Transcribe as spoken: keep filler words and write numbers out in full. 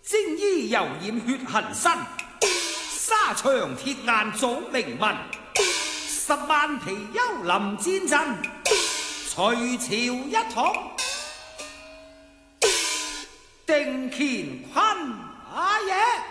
精衣又染血痕身，沙場鐵顏早明文，十萬皮丘臨戰陣，隋朝一統定乾坤阿爺。